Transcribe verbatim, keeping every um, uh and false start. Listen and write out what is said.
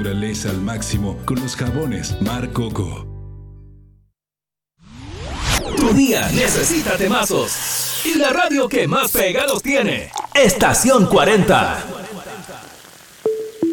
naturaleza al máximo con los jabones Mar Coco. Tu día necesita temazos y la radio que más pegados tiene. Estación cuarenta.